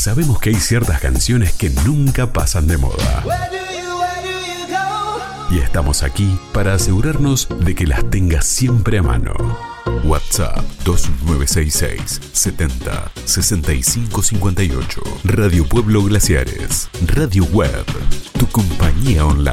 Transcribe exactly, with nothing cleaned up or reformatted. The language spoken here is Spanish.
sabemos que hay ciertas canciones que nunca pasan de moda. Y estamos aquí para asegurarnos de que las tengas siempre a mano. WhatsApp dos nueve seis seis, setenta, sesenta y cinco cincuenta y ocho. Radio Pueblo Glaciares. Radio Web. Tu compañía online.